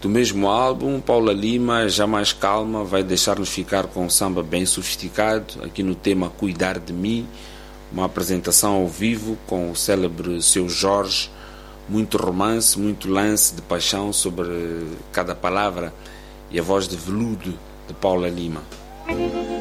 Do mesmo álbum, Paula Lima, já mais calma, vai deixar-nos ficar com um samba bem sofisticado, aqui no tema Cuidar de Mim, uma apresentação ao vivo com o célebre Seu Jorge, muito romance, muito lance de paixão sobre cada palavra e a voz de veludo de Paula Lima.